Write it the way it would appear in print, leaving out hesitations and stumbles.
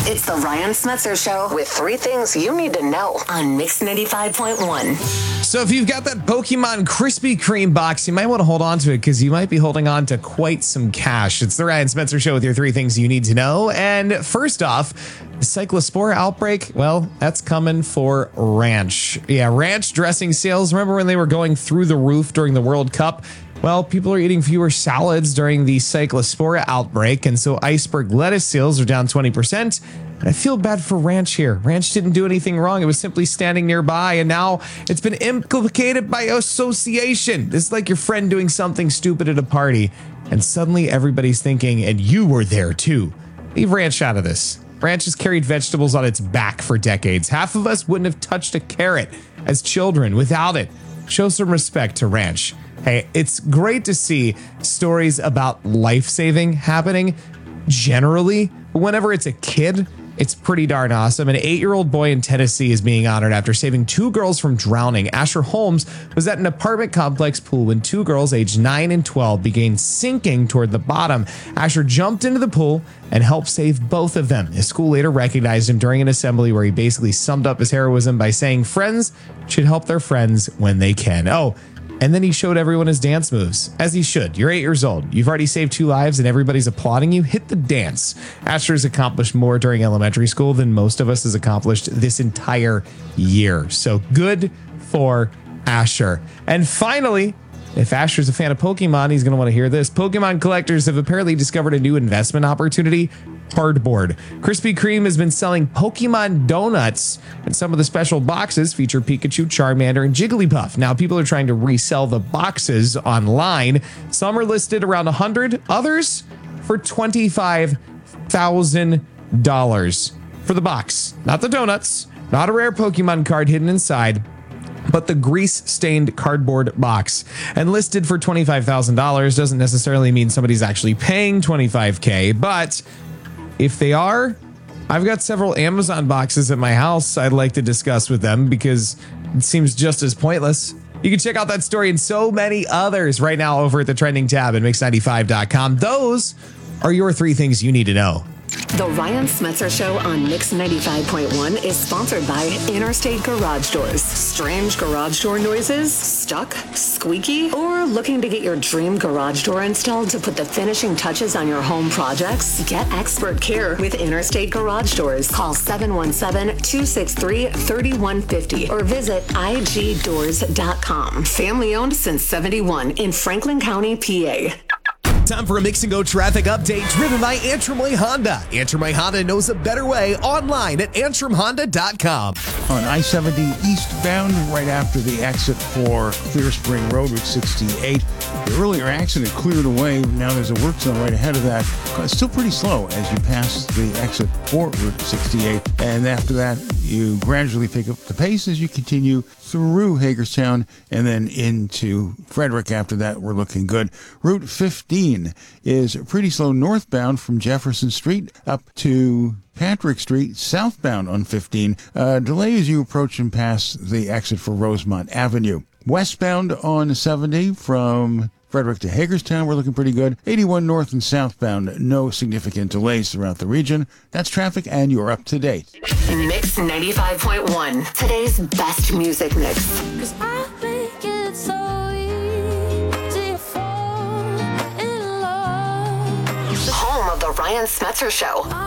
It's the Ryan Smetzer Show with 3 things you need to know on Mix 95.1. So if you've got that Pokemon Krispy Kreme box, you might want to hold on to it because you might be holding on to quite some cash. It's the Ryan Smetzer Show with your 3 things you need to know. And first off, the Cyclospora outbreak, well, that's coming for Ranch. Yeah, Ranch dressing sales. Remember when they were going through the roof during the World Cup? Well, people are eating fewer salads during the Cyclospora outbreak, and so iceberg lettuce sales are down 20%. And I feel bad for Ranch here. Ranch didn't do anything wrong. It was simply standing nearby, and now it's been implicated by association. This is like your friend doing something stupid at a party, and suddenly everybody's thinking, and you were there too. Leave Ranch out of this. Ranch has carried vegetables on its back for decades. Half of us wouldn't have touched a carrot as children without it. Show some respect to Ranch. Hey, it's great to see stories about life-saving happening generally, but whenever it's a kid, it's pretty darn awesome. An 8-year-old boy in Tennessee is being honored after saving 2 girls from drowning. Asher Holmes was at an apartment complex pool when 2 girls aged 9 and 12 began sinking toward the bottom. Asher jumped into the pool and helped save both of them. His school later recognized him during an assembly where he basically summed up his heroism by saying friends should help their friends when they can. Oh, and then he showed everyone his dance moves, as he should. You're 8 years old. You've already saved 2 lives and everybody's applauding you. Hit the dance. Asher has accomplished more during elementary school than most of us has accomplished this entire year. So good for Asher. And finally, if Asher's a fan of Pokemon, he's going to want to hear this. Pokemon collectors have apparently discovered a new investment opportunity: cardboard. Krispy Kreme has been selling Pokemon donuts, and some of the special boxes feature Pikachu, Charmander, and Jigglypuff. Now, people are trying to resell the boxes online. Some are listed around $100, others for $25,000 for the box. Not the donuts, not a rare Pokemon card hidden inside, but the grease-stained cardboard box. And listed for $25,000 doesn't necessarily mean somebody's actually paying $25K, but if they are, I've got several Amazon boxes at my house I'd like to discuss with them because it seems just as pointless. You can check out that story and so many others right now over at the trending tab at mix95.com. Those are your 3 things you need to know. The Ryan Smetzer Show on Mix 95.1 is sponsored by Interstate Garage Doors. Strange garage door noises? Stuck? Squeaky? Or looking to get your dream garage door installed to put the finishing touches on your home projects? Get expert care with Interstate Garage Doors. Call 717-263-3150 or visit igdoors.com. Family owned since 71 in Franklin County, PA. Time for a Mix and Go traffic update driven by Antrim Way Honda. Antrim Way Honda knows a better way online at antrimhonda.com. On I-70 eastbound, right after the exit for Clear Spring Road, Route 68. The earlier accident cleared away. Now there's a work zone right ahead of that. It's still pretty slow as you pass the exit for Route 68. And after that, you gradually pick up the pace as you continue through Hagerstown and then into Frederick. After that, we're looking good. Route 15 is pretty slow northbound from Jefferson Street up to Patrick Street, southbound on 15. Delay as you approach and pass the exit for Rosemont Avenue. Westbound on 70 from Frederick to Hagerstown, we're looking pretty good. 81 north and southbound, no significant delays throughout the region. That's traffic, and you're up to date. Mix 95.1, today's best music mix. 'Cause I think it's so easy to fall in love. Home of the Ryan Smetzer Show.